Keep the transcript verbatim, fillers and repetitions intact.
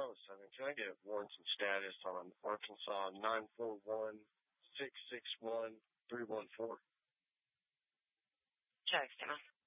Post. I mean, can I get warrants and status on Arkansas nine four one, six six one, three one four? Jackstown.